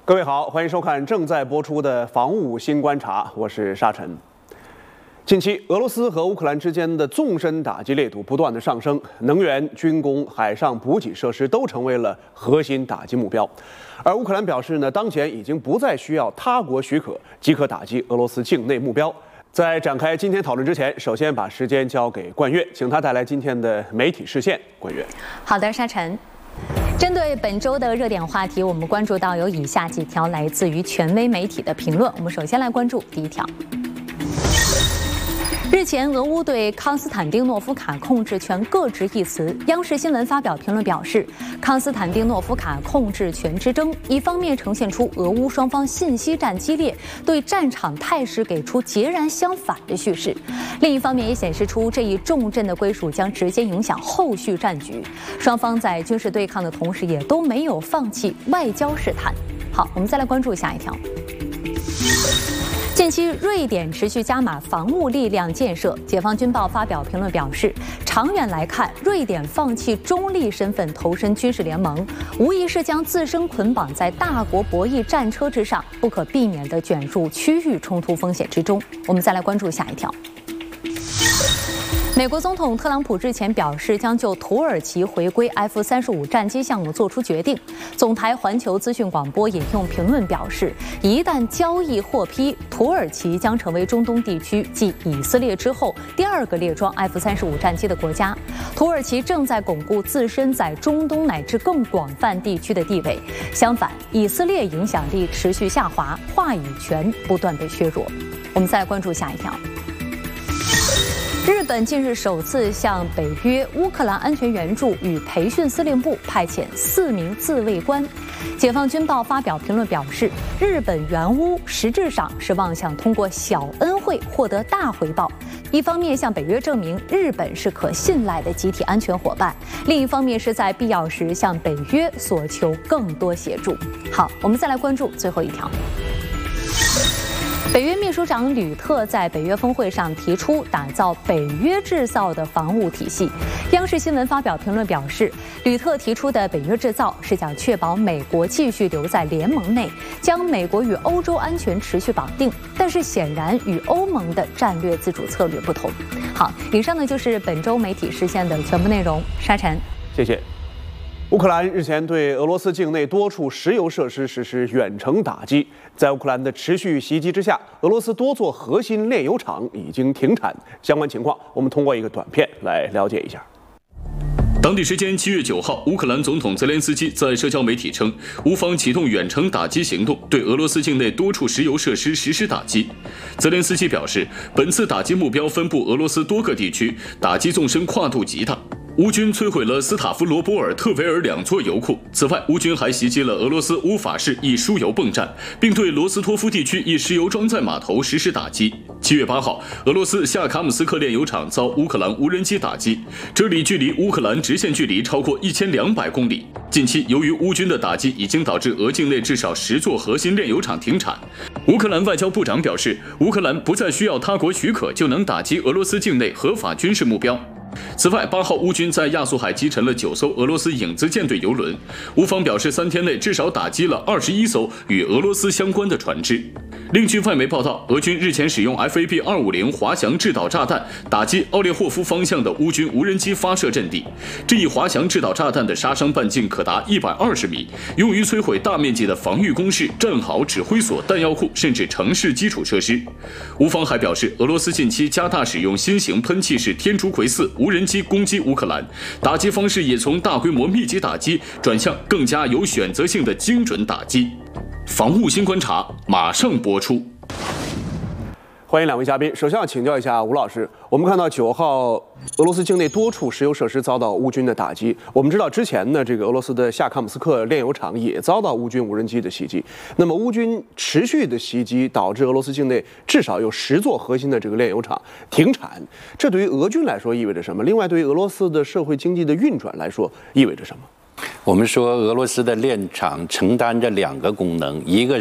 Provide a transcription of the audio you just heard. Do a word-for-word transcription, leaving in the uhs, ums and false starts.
各位好，欢迎收看正在播出的《防务新观察》，我是沙尘。近期，俄罗斯和乌克兰之间的纵深打击烈度不断的上升，能源、军工、海上补给设施都成为了核心打击目标。而乌克兰表示呢，当前已经不再需要他国许可即可打击俄罗斯境内目标。在展开今天讨论之前，首先把时间交给冠岳，请他带来今天的媒体视线。冠岳， 好的，沙尘。针对本周的热点话题，我们关注到有以下几条来自于权威媒体的评论。我们首先来关注第一条。日前，俄乌对康斯坦丁诺夫卡控制权各执一词。央视新闻发表评论表示，康斯坦丁诺夫卡控制权之争，一方面呈现出俄乌双方信息战激烈，对战场态势给出截然相反的叙事；另一方面也显示出这一重镇的归属将直接影响后续战局。双方在军事对抗的同时，也都没有放弃外交试探。好，我们再来关注下一条。近期，瑞典持续加码防务力量建设。解放军报发表评论表示，长远来看，瑞典放弃中立身份投身军事联盟，无疑是将自身捆绑在大国博弈战车之上，不可避免地卷入区域冲突风险之中。我们再来关注下一条。美国总统特朗普日前表示，将就土耳其回归 F 三十五战机项目做出决定。总台环球资讯广播引用评论表示，一旦交易获批，土耳其将成为中东地区继以色列之后第二个列装 F 三十五战机的国家。土耳其正在巩固自身在中东乃至更广泛地区的地位。相反，以色列影响力持续下滑，话语权不断被削弱。我们再来关注下一条。日本近日首次向北约乌克兰安全援助与培训司令部派遣四名自卫官。解放军报发表评论表示，日本援乌实质上是妄想通过小恩惠获得大回报，一方面向北约证明日本是可信赖的集体安全伙伴，另一方面是在必要时向北约索求更多协助。好，我们再来关注最后一条。北约秘书长吕特在北约峰会上提出打造北约制造的防务体系。央视新闻发表评论表示，吕特提出的北约制造是想确保美国继续留在联盟内，将美国与欧洲安全持续绑定。但是显然与欧盟的战略自主策略不同。好，以上呢就是本周媒体视线的全部内容。沙尘， 谢谢。乌克兰日前对俄罗斯境内多处石油设施实施远程打击，在乌克兰的持续袭击之下，俄罗斯多座核心炼油厂已经停产。相关情况，我们通过一个短片来了解一下。 当地时间七月九号，乌克兰总统泽连斯基在社交媒体称，乌方启动远程打击行动，对俄罗斯境内多处石油设施实施打击。泽连斯基表示，本次打击目标分布俄罗斯多个地区，打击纵深跨度极大。乌军摧毁了斯塔夫罗波尔特维尔两座油库。此外，乌军还袭击了俄罗斯乌法市一输油泵站，并对罗斯托夫地区一石油装载码头实施打击。七月八号，俄罗斯夏卡姆斯克炼油厂遭乌克兰无人机打击，这里距离乌克兰直线距离超过一千两百公里。近期，由于乌军的打击，已经导致俄境内至少十座核心炼油厂停产。乌克兰外交部长表示，乌克兰不再需要他国许可就能打击俄罗斯境内合法军事目标。此外，八号乌军在亚速海击沉了九艘俄罗斯影子舰队油轮。乌方表示，三天内至少打击了二十一艘与俄罗斯相关的船只。另据外媒报道，俄军日前使用 F A B 二五零滑翔制导炸弹打击奥列霍夫方向的乌军无人机发射阵地。这一滑翔制导炸弹的杀伤半径可达一百二十米，用于摧毁大面积的防御工事、战壕、指挥所、弹药库，甚至城市基础设施。乌方还表示，俄罗斯近期加大使用新型喷气式天竺葵四无人机攻击乌克兰，打击方式也从大规模密集打击转向更加有选择性的精准打击。防务新观察马上播出。 欢迎两位嘉宾。首先要请教一下吴老师，我们看到九号俄罗斯境内多处石油设施遭到乌军的打击。我们知道之前呢，这个俄罗斯的夏卡姆斯克炼油厂也遭到乌军无人机的袭击。那么乌军持续的袭击，导致俄罗斯境内至少有十座核心的这个炼油厂停产。这对于俄军来说意味着什么？另外，对于俄罗斯的社会经济的运转来说意味着什么？ 我们说，俄罗斯的炼厂承担着两个功能，一个